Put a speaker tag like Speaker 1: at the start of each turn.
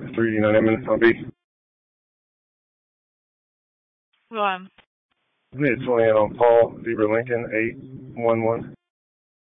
Speaker 1: 389 minutes on B.
Speaker 2: Go on.
Speaker 1: It's 20 on Paul, Zebra Lincoln, 811.